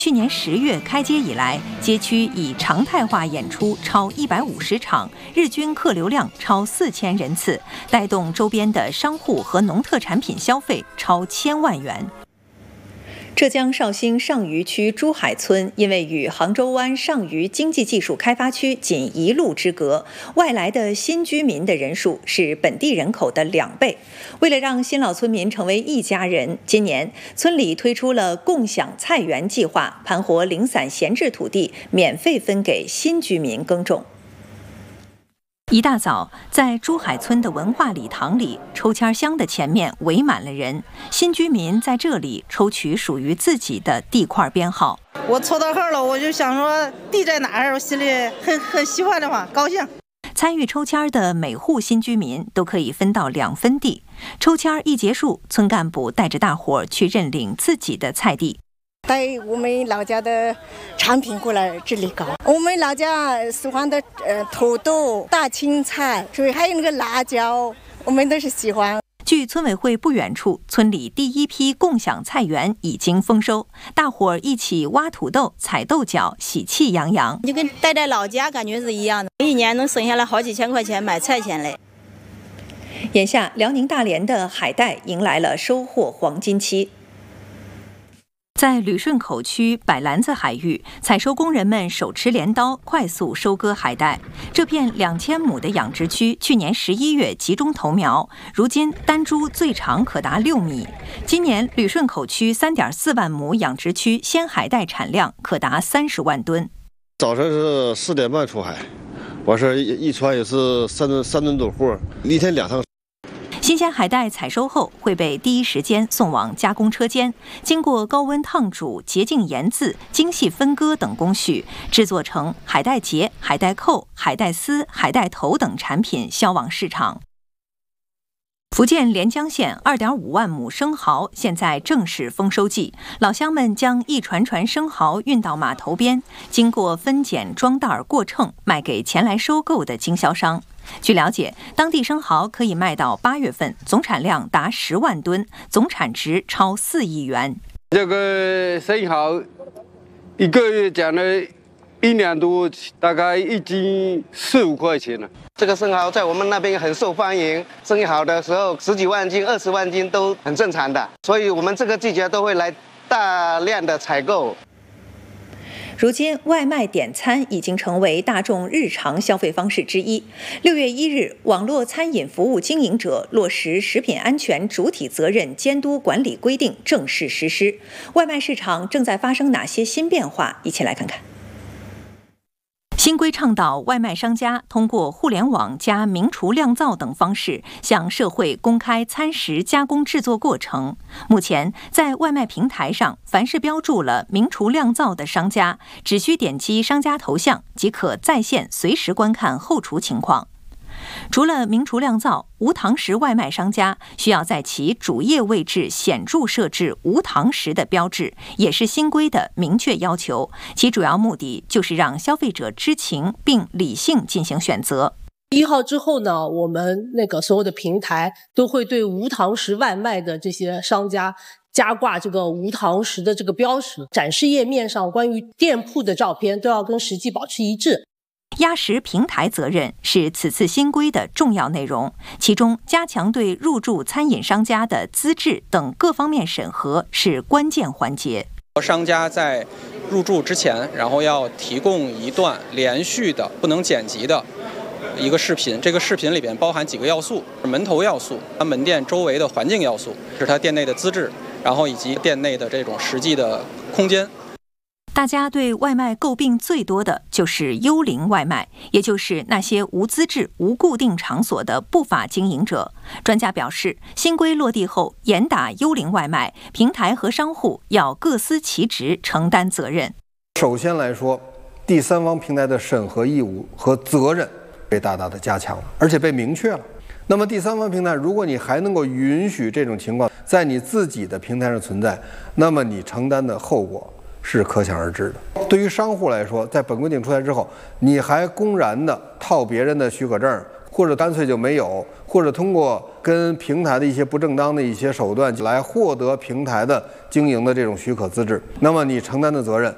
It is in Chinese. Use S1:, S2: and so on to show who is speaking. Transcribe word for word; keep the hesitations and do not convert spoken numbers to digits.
S1: 去年十月开街以来，街区以常态化演出超一百五十场，日均客流量超四千人次，带动周边的商户和农特产品消费超千万元。浙江绍兴上虞区珠海村因为与杭州湾上虞经济技术开发区仅一路之隔，外来的新居民的人数是本地人口的两倍。为了让新老村民成为一家人，今年村里推出了共享菜园计划，盘活零散闲置土地，免费分给新居民耕种。一大早，在珠海村的文化礼堂里，抽签箱的前面围满了人。新居民在这里抽取属于自己的地块编号。
S2: 我抽到号了，我就想说地在哪儿，我心里很很喜欢的话，高兴。
S1: 参与抽签的每户新居民都可以分到两分地。抽签一结束，村干部带着大伙去认领自己的菜地。
S3: 带我们老家的产品过来这里搞，我们老家喜欢的呃土豆、大青菜，所以还有那个辣椒，我们都是喜欢。
S1: 距村委会不远处，村里第一批共享菜园已经丰收，大伙儿一起挖土豆、采豆角，喜气洋洋。
S4: 就跟带在老家感觉是一样的，一年能省下来好几千块钱买菜钱嘞。
S1: 眼下，辽宁大连的海带迎来了收获黄金期。在旅顺口区百兰子海域，采收工人们手持镰刀，快速收割海带。这片两千亩的养殖区，去年十一月集中投苗，如今单株最长可达六米。今年旅顺口区三点四万亩养殖区鲜海带产量可达三十万吨。
S5: 早晨是四点半出海，我是一一船也是三吨三吨多货，一天两趟。
S1: 新鲜海带采收后会被第一时间送往加工车间，经过高温烫煮、洁净盐渍、精细分割等工序，制作成海带结、海带扣、海带丝、海带头等产品，销往市场。福建连江县 二点五万亩生蚝现在正是丰收季，老乡们将一船船生蚝运到码头边，经过分拣、装袋、过秤，卖给前来收购的经销商。据了解，当地生蚝可以卖到八月份，总产量达十万吨，总产值超四亿元。
S6: 这个生蚝一个月讲了一年多，大概一斤四五块钱了。
S7: 这个生蚝在我们那边很受欢迎，生蚝的时候十几万斤、二十万斤都很正常的，所以我们这个季节都会来大量的采购。
S1: 如今，外卖点餐已经成为大众日常消费方式之一。六月一日，网络餐饮服务经营者落实食品安全主体责任监督管理规定正式实施。外卖市场正在发生哪些新变化？一起来看看。新规倡导外卖商家通过互联网加明厨亮灶等方式向社会公开餐食加工制作过程。目前，在外卖平台上，凡是标注了明厨亮灶的商家，只需点击商家头像即可在线随时观看后厨情况。除了明厨亮灶，无堂食外卖商家需要在其主页位置显著设置无堂食的标志，也是新规的明确要求。其主要目的就是让消费者知情并理性进行选择。
S8: 一号之后呢，我们那个所有的平台都会对无堂食外卖的这些商家加挂这个无堂食的这个标识，展示页面上关于店铺的照片都要跟实际保持一致。
S1: 压实平台责任是此次新规的重要内容，其中加强对入驻餐饮商家的资质等各方面审核是关键环节。
S9: 商家在入驻之前，然后要提供一段连续的、不能剪辑的一个视频，这个视频里边包含几个要素：门头要素、它门店周围的环境要素，是它店内的资质，然后以及店内的这种实际的空间。
S1: 大家对外卖诟病最多的就是幽灵外卖，也就是那些无资质、无固定场所的不法经营者。专家表示，新规落地后，严打幽灵外卖，平台和商户要各司其职，承担责任。
S10: 首先来说，第三方平台的审核义务和责任被大大的加强了，而且被明确了。那么第三方平台，如果你还能够允许这种情况在你自己的平台上存在，那么你承担的后果是可想而知的。对于商户来说，在本规定出来之后，你还公然的套别人的许可证，或者干脆就没有，或者通过跟平台的一些不正当的一些手段来获得平台的经营的这种许可资质，那么你承担的责任